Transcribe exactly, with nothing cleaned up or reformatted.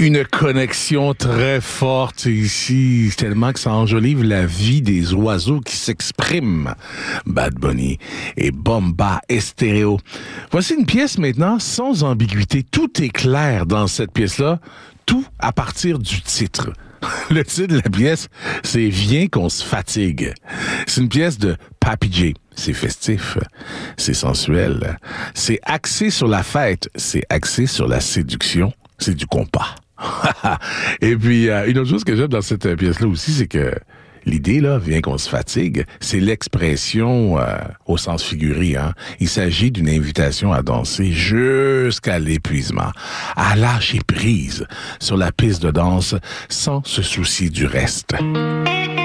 une connexion très forte ici, tellement que ça enjolive la vie des oiseaux qui s'expriment. Bad Bunny et Bomba Estéreo. Voici une pièce maintenant sans ambiguïté. Tout est clair dans cette pièce-là, tout à partir du titre. Le titre de la pièce, c'est « Viens qu'on se fatigue ». C'est une pièce de Papi J. C'est festif, c'est sensuel, c'est axé sur la fête, c'est axé sur la séduction, c'est du compas. Et puis, euh, une autre chose que j'aime dans cette pièce-là aussi, c'est que l'idée, là, vient qu'on se fatigue, c'est l'expression euh, au sens figuré. Hein. Il s'agit d'une invitation à danser jusqu'à l'épuisement, à lâcher prise sur la piste de danse sans se soucier du reste.